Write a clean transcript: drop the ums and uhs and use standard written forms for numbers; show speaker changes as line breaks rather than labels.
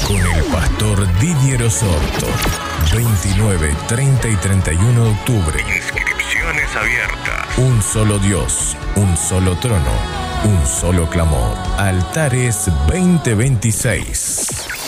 con el pastor Didier Osorto. 29, 30 y 31 de octubre. Inscripciones abiertas. Un solo Dios, un solo trono, un solo clamor. Altares 2026.